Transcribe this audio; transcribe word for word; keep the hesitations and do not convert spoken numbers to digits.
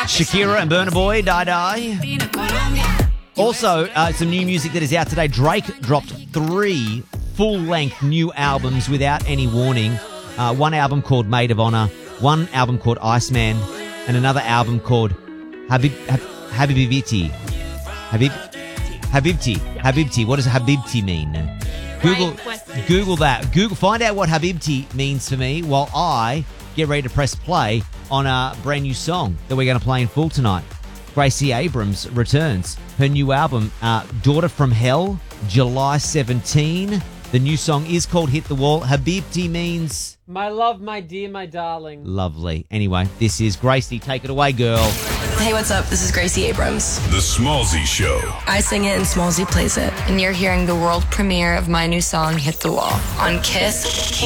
Shakira and Burna Boy, Die Die. Also, uh, some new music that is out today. Drake dropped three full-length new albums without any warning. Uh, one album called Maid of Honor, one album called Iceman, and another album called Habib Hab- Habibiti. Habib Habibti. Habibti. What does Habibti mean? Google Google that. Google find out what Habibti means for me while I get ready to press play on a brand new song that we're going to play in full tonight. Gracie Abrams returns. Her new album, uh, Daughter from Hell, July seventeenth. The new song is called Hit the Wall. Habibti means... My love, my dear, my darling. Lovely. Anyway, this is Gracie. Take it away, girl. Hey, what's up? This is Gracie Abrams. The Smallzy Show. I sing it and Smallzy plays it. And you're hearing the world premiere of my new song, Hit the Wall, on Kiss.